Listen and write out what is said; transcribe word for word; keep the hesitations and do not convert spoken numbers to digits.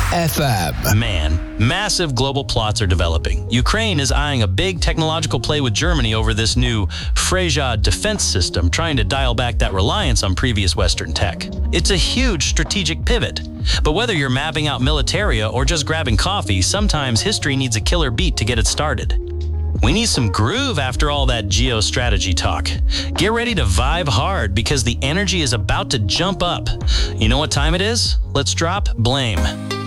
F M. Man, massive global plots are developing. Ukraine is eyeing a big technological play with Germany over this new Freja defense system, trying to dial back that reliance on previous Western tech. It's a huge strategic pivot. But whether you're mapping out militaria or just grabbing coffee, sometimes history needs a killer beat to get it started. We need some groove after all that geostrategy talk. Get ready to vibe hard because the energy is about to jump up. You know what time it is? Let's drop Blame.